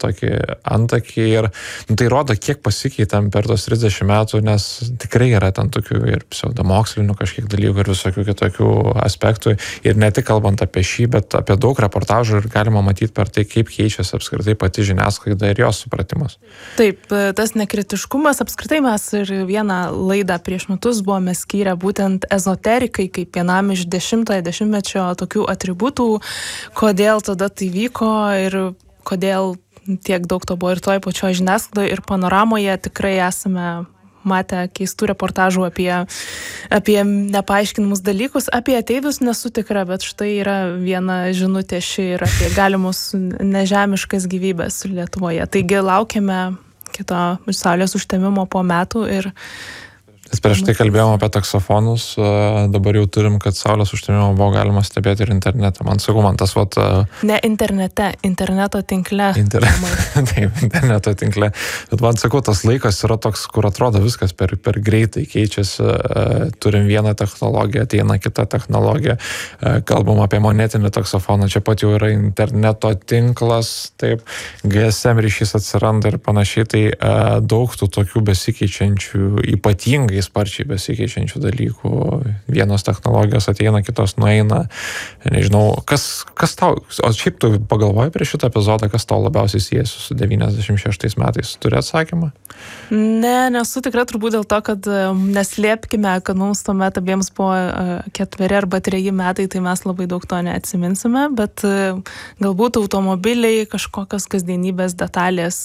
tokį antakį ir tai rodo, kiek pasikeitėm per tos 30 metų, nes tikrai yra ten tokių ir pseudomokslinių kažkiek dalykų ir visokių kitokių aspektų. Ir ne tik kalbant apie šį, bet apie daug reportažų ir galima matyti per tai, kaip keičiasi apskritai pati žiniasklaida ir jos supratimas. Taip, tas nekritiškumas, apskritai mes ir vieną laidą prieš metus buvome skyrę būtent ezoterikai, kaip vienam iš 10-ojo dešimtmečio tokių atributų, kodėl tada tai vyko ir kodėl tiek daug to buvo ir toj pačioj žiniasklaidoje ir Panoramoje tikrai esame matę keistų reportažų apie nepaaiškinamus dalykus. Apie ateivius nesu tikra, bet štai yra viena žinutė ši ir apie galimus nežemiškas gyvybės Lietuvoje. Taigi laukiame kito Saulės užtemimo po metų ir Prieš tai kalbėjom apie taksofonus, dabar jau turim, kad Saulės užtemimą buvo galima stebėti ir internete. Man sakau, man tas Ne internete, interneto tinkle. Taip, interneto tinkle. Bet man sakau, tas laikas yra toks, kur atrodo viskas per greitai keičiasi. Turim vieną technologiją, ateina kita technologija. Kalbam apie monetinį taksofoną, čia pat jau yra interneto tinklas, taip, GSM ryšys atsiranda ir panašiai. Tai daug tų tokių besikeičiančių, ypatingai sparčiai besikeičiančių dalykų. Vienos technologijos ateina, kitos nueina. Nežinau, kas tau, o šiaip tu pagalvoji prieš šitą epizodą, kas tau labiausiai siejasi su 96 metais? Turi atsakymą? Ne, nesu tikra, turbūt dėl to, kad neslėpkime, kad mums tuomet abiems buvo 4 arba 3 metai, tai mes labai daug to neatsiminsime, bet galbūt automobiliai, kažkokios kasdienybės detalės,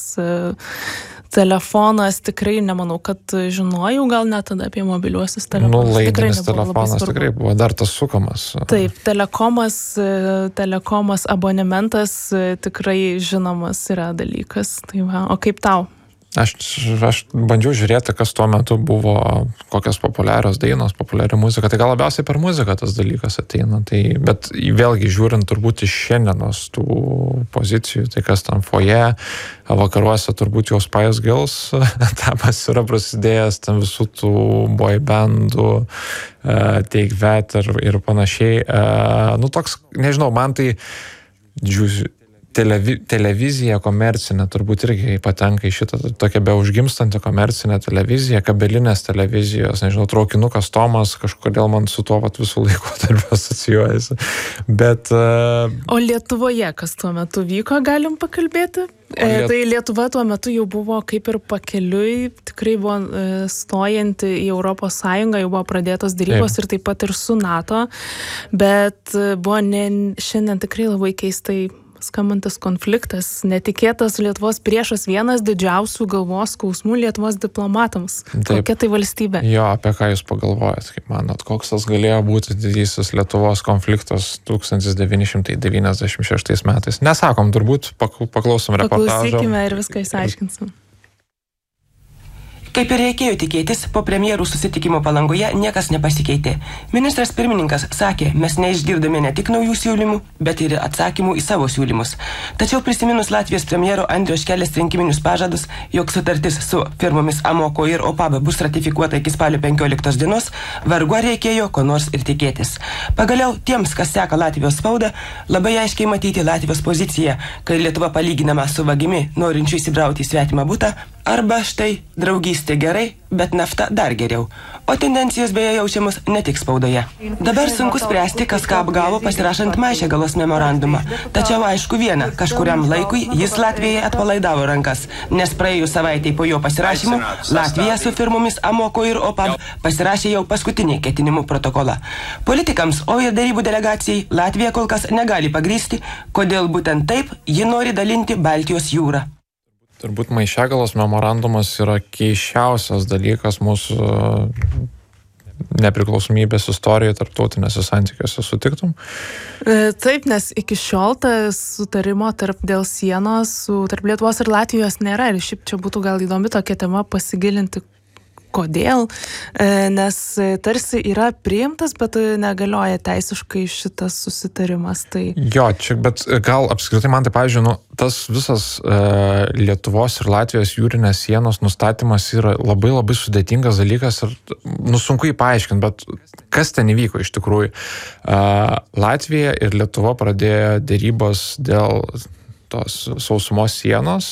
telefonas, tikrai nemanau, kad žinojau, gal net tada apie mobiliuosius telefonus. Laidinis telefonas tikrai buvo dar tas sukamas. Taip, telekomas, abonementas tikrai žinomas yra dalykas. Tai va, o kaip tau? Aš bandžiau žiūrėti, kas tuo metu buvo, kokios populiarios dainos, populiari muzika. Tai gal labiausiai per muziką tas dalykas ateina. Bet vėlgi žiūrint turbūt iš šiandienos tų pozicijų, tai kas tam foje, vakaruose turbūt jau Spice Girls etapas yra prasidėjęs, ten visų tų boy bandų, Take That ir panašiai. Toks, nežinau, man tai televizija komercinė turbūt irgi patenka į šitą tokią beaužgimstantį komercinę televiziją, kabelinės televizijos, nežinau, traukinukas Tomas, kažkodėl man su tuo visų laikotarpiu asocijuojasi. Bet O Lietuvoje, kas tuo metu vyko, galim pakalbėti? Tai Lietuva tuo metu jau buvo kaip ir pakeliui, tikrai buvo stojanti į Europos Sąjungą, jau buvo pradėtos derybos ir taip pat ir su NATO, bet buvo šiandien tikrai labai keistai skambantis konfliktas, netikėtas Lietuvos priešas, vienas didžiausių galvos skausmų Lietuvos diplomatams. Taip. Kokia tai valstybė? Jo, apie ką jūs pagalvojat, kaip manot, koks tas galėjo būti didysis Lietuvos konfliktas 1996 metais? Nesakom, turbūt paklausom reportažo. Paklausykime ir viską išsiaiškinsim. Kaip ir reikėjo tikėtis, po premjerų susitikimo Palangoje niekas nepasikeitė. Ministras pirmininkas sakė, mes neišgirdome ne tik naujų siūlymų, bet ir atsakymų į savo siūlymus. Tačiau prisiminus Latvijos premjero Andriaus Škelės rinkiminius pažadus, jog sutartis su firmomis Amoko ir Opava bus ratifikuota iki spalio 15 dienos, vargu ar reikėjo ko nors ir tikėtis. Pagaliau, tiems, kas seka Latvijos spaudą, labai aiškiai matyti Latvijos poziciją, kai Lietuva palyginama su vagimi, norinčiu įsibrauti į svetimą butą, arba štai draugystė gerai, bet nafta dar geriau. O tendencijos beje jaučiamos ne tik spaudoje. Dabar sunku spręsti, kas ką apgavo pasirašant Maišiagalos memorandumą. Tačiau aišku viena, kažkuriam laikui jis Latvijai atpalaidavo rankas, nes praėjus savaitei po jo pasirašymo Latvija su firmomis Amoko ir Opav pasirašė jau paskutinį ketinimų protokolą. Politikams, o ir darybų delegacijai Latvija kol kas negali pagrįsti, kodėl būtent taip ji nori dalinti Baltijos jūrą. Turbūt Maišiagalos memorandumas yra keisčiausias dalykas mūsų nepriklausomybės istorijoje, tarptautinėse santykiuose, sutiktum? Taip, nes iki šiol tas sutarimo dėl sienos tarp Lietuvos ir Latvijos nėra. Ir šiaip čia būtų gal įdomi tokia tema pasigilinti, kodėl, nes tarsi yra priimtas, bet negalioja teisiškai šitas susitarimas. Tai... Jo, čia, bet gal apskritai man tai, pavyzdžiui, tas visas Lietuvos ir Latvijos jūrinės sienos nustatymas yra labai labai sudėtingas dalykas ir sunku jį paaiškinti, bet kas ten įvyko iš tikrųjų? Latvija ir Lietuva pradėjo derybos dėl tos sausumos sienos